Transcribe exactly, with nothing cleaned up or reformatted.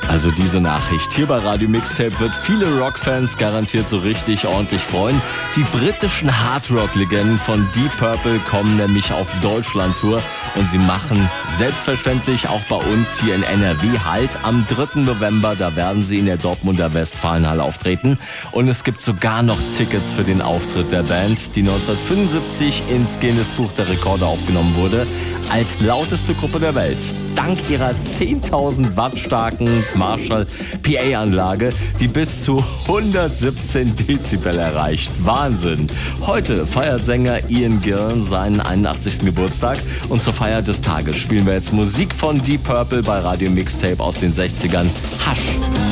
Also diese Nachricht hier bei Radio Mixtape wird viele Rockfans garantiert so richtig ordentlich freuen. Die britischen Hardrock-Legenden von Deep Purple kommen nämlich auf Deutschland-Tour und sie machen selbstverständlich auch bei uns hier in N R W Halt. Am dritten November, da werden sie in der Dortmunder Westfalenhalle auftreten und es gibt sogar noch Tickets für den Auftritt der Band, die neunzehnhundertfünfundsiebzig ins Guinness-Buch der Rekorde aufgenommen wurde, als lauteste Gruppe der Welt. Dank ihrer zehntausend Watt starken Marshall P A-Anlage, die bis zu hundertsiebzehn Dezibel erreicht. Wahnsinn! Heute feiert Sänger Ian Gillan seinen einundachtzigsten Geburtstag und zur Feier des Tages spielen wir jetzt Musik von Deep Purple bei Radio Mixtape aus den sechzigern. Hush!